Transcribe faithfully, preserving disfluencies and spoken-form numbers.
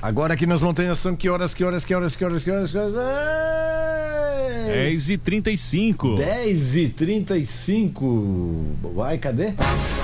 Agora aqui nas montanhas são que horas, que horas, que horas, que horas, que horas, que horas? dez e trinta e cinco. dez e trinta e cinco. Vai, cadê?